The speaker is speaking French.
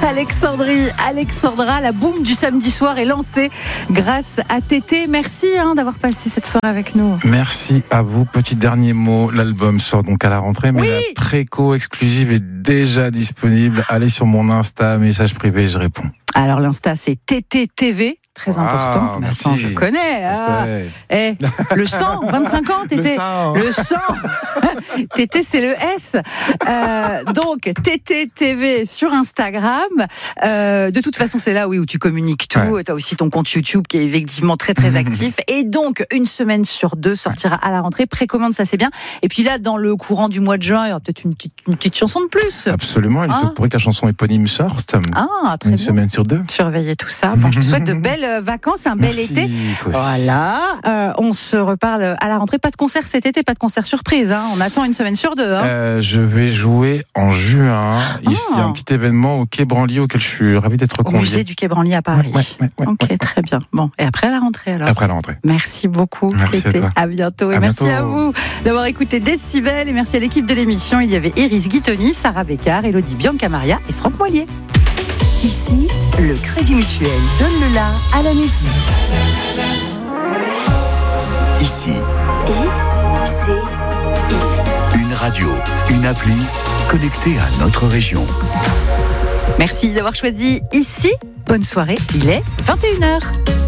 Alexandra, la boum du samedi soir est lancée grâce à Tété. Merci d'avoir passé cette soirée avec nous. Merci à vous. Petit dernier mot, l'album sort donc à la rentrée, mais la préco exclusive est déjà disponible. Allez sur mon Insta, message privé, je réponds. Alors l'Insta c'est Tété TV. Très important. Merci. Je connais. Le 100, 25 ans, Tété. Le 100. Tété, c'est le S. Donc, Tété TV sur Instagram. De toute façon, c'est là où tu communiques tout. Ouais. Tu as aussi ton compte YouTube qui est effectivement très, très actif. Et donc, une semaine sur 2 sortira à la rentrée. Précommande, ça c'est bien. Et puis là, dans le courant du mois de juin, il y aura peut-être une petite chanson de plus. Absolument. Il se pourrait que la chanson éponyme sorte. Très une bien. Semaine sur 2. Surveillez tout ça. Bon, je te souhaite de belles vacances, un bel été. Voilà. On se reparle à la rentrée. Pas de concert cet été, pas de concert surprise. On attend une semaine sur 2. Je vais jouer en juin. Ici, un petit événement au Quai Branly auquel je suis ravi d'être convié. Au musée du Quai Branly à Paris. Très bien. Bon, et après à la rentrée alors. Après la rentrée. Merci beaucoup. Merci à toi. À bientôt. Et merci à vous d'avoir écouté Décibel. Et merci à l'équipe de l'émission. Il y avait Iris Guitoni, Sarah Bécard, Elodie Biancamaria et Franck Moilier. Ici, le Crédit Mutuel donne le la à la musique. Ici. I-C-I. Une radio, une appli connectée à notre région. Merci d'avoir choisi Ici. Bonne soirée, il est 21h.